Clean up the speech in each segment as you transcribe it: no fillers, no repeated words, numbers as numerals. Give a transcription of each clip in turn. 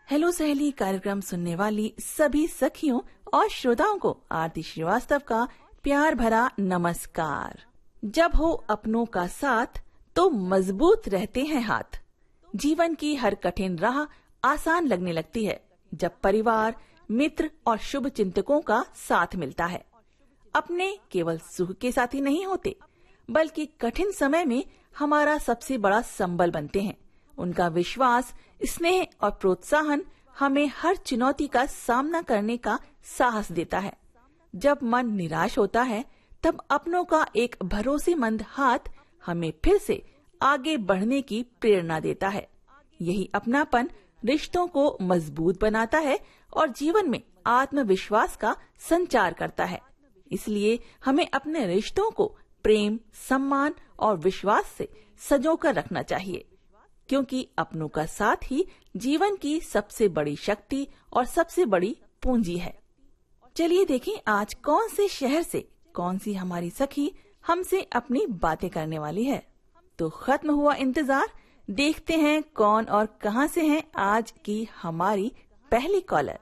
Hello सहेली कार्यक्रम सुनने वाली सभी सखियों और श्रोताओं को आरती श्रीवास्तव का प्यार भरा नमस्कार। जब हो अपनों का साथ तो मजबूत रहते हैं हाथ। जीवन की हर कठिन राह आसान लगने लगती है जब परिवार, मित्र और शुभ चिंतकों का साथ मिलता है। अपने केवल सुख के साथी नहीं होते, बल्कि कठिन समय में हमारा सबसे बड़ा संबल बनते हैं। उनका विश्वास, स्नेह और प्रोत्साहन हमें हर चुनौती का सामना करने का साहस देता है। जब मन निराश होता है, तब अपनों का एक भरोसेमंद हाथ हमें फिर से आगे बढ़ने की प्रेरणा देता है। यही अपनापन रिश्तों को मजबूत बनाता है और जीवन में आत्मविश्वास का संचार करता है। इसलिए हमें अपने रिश्तों को प्रेम, सम्मान और विश्वास से संजोकर रखना चाहिए, क्योंकि अपनों का साथ ही जीवन की सबसे बड़ी शक्ति और सबसे बड़ी पूंजी है। चलिए देखें आज कौन से शहर से कौन सी हमारी सखी हमसे अपनी बातें करने वाली है। तो खत्म हुआ इंतजार, देखते हैं कौन और कहां से हैं आज की हमारी पहली कॉलर।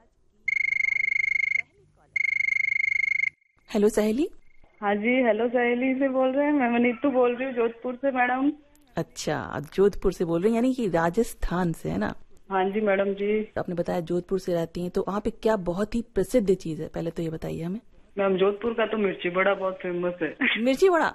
हेलो सहेली। हाँ जी, हेलो सहेली से बोल रहे हैं। मैं नीतू बोल रही हूँ जोधपुर से मैडम। अच्छा, जोधपुर से बोल रही हैं, यानी कि राजस्थान से, है ना? हाँ जी मैडम जी। आपने बताया जोधपुर से रहती हैं, तो वहाँ पे क्या बहुत ही प्रसिद्ध चीज है, पहले तो ये बताइए हमें। मैम जोधपुर का तो मिर्ची बड़ा बहुत फेमस है। मिर्ची बड़ा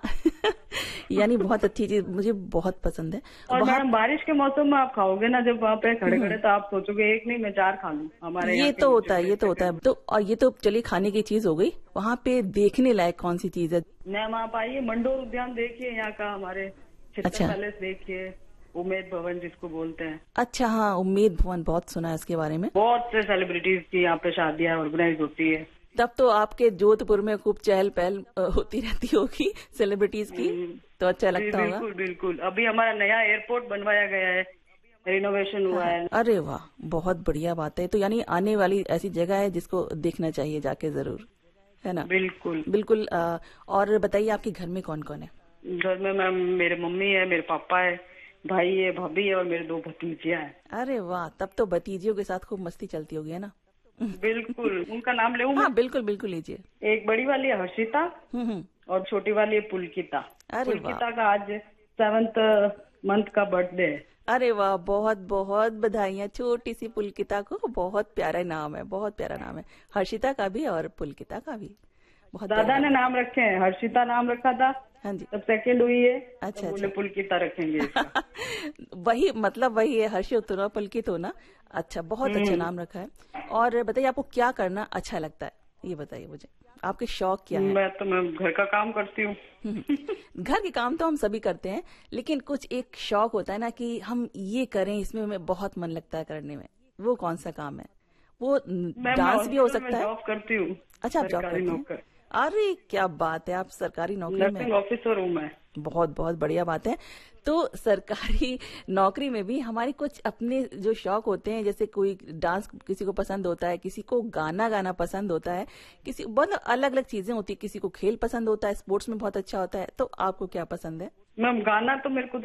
यानी बहुत अच्छी चीज, मुझे बहुत पसंद है। और मैडम बारिश के मौसम में आप खाओगे ना, जब वहाँ पे खड़े खड़े, तो आप सोचोगे एक नहीं मैं 4 खा लूँ। हमारे ये तो होता है, ये तो होता है। तो और ये तो चलिए खाने की चीज हो गई। वहाँ पे देखने लायक कौन सी चीज है? मैम आप आइए, मंडोर उद्यान देखिए, यहाँ का हमारे अच्छा। पैलेस देखिए, उम्मेद भवन जिसको बोलते हैं। अच्छा, हाँ, उम्मेद भवन बहुत सुना है इसके बारे में। बहुत से सेलिब्रिटीज की यहाँ पे शादियाँ ऑर्गेनाइज होती है। तब तो आपके जोधपुर में खूब चहल पहल होती रहती होगी सेलिब्रिटीज की, तो अच्छा लगता होगा। बिल्कुल बिल्कुल। अभी हमारा नया एयरपोर्ट बनवाया गया है, रिनोवेशन हुआ है। अरे वाह, बहुत बढ़िया बात है। तो यानी आने वाली ऐसी जगह है जिसको देखना चाहिए जाके जरूर, है ना? बिल्कुल बिल्कुल। और बताइए आपके घर में कौन कौन है? घर में मैम मेरे मम्मी है, मेरे पापा है, भाई है, भाभी है और मेरे 2 भतीजियां हैं। अरे वाह, तब तो भतीजियों के साथ खूब मस्ती चलती होगी, है ना? बिल्कुल। उनका नाम ले? हाँ बिल्कुल बिल्कुल, लीजिए। एक बड़ी वाली है हर्षिता और छोटी वाली है पुलकिता। अरे पुलकिता का आज 7th मंथ का बर्थडे है। अरे वाह, बहुत बहुत बधाइयाँ छोटी सी पुलकिता को। बहुत प्यारा नाम है, बहुत प्यारा नाम है, हर्षिता का भी और पुलकिता का भी। बहुत दादा ने नाम रखे हैं, हर्षिता नाम रखा था। हाँ जी। तब सेकेंड हुई है। अच्छा, तो बोले पुलकिता रखेंगे इसका। वही मतलब वही है, हर्षित होना, पुलकित होना। अच्छा, बहुत अच्छा नाम रखा है। और बताइए आपको क्या करना अच्छा लगता है, ये बताइए मुझे, आपके शौक क्या है? मैं घर का काम करती हूँ। घर के काम तो हम सभी करते हैं, लेकिन कुछ एक शौक होता है ना कि हम ये करें, इसमें हमें बहुत मन लगता है करने में। वो कौन सा काम है? वो डांस भी हो सकता है। जॉब करती हूँ। अच्छा, आप जॉब करती हैं? अरे क्या बात है, आप सरकारी नौकरी में? नर्सिंग ऑफिसर हूँ मैं। बहुत बहुत बढ़िया बात है। तो सरकारी नौकरी में भी हमारे कुछ अपने जो शौक होते हैं, जैसे कोई डांस किसी को पसंद होता है, किसी को गाना गाना पसंद होता है, किसी बहुत अलग अलग चीजें होती है, किसी को खेल पसंद होता है, स्पोर्ट्स में बहुत अच्छा होता है। तो आपको क्या पसंद है? मैम गाना तो मेरे को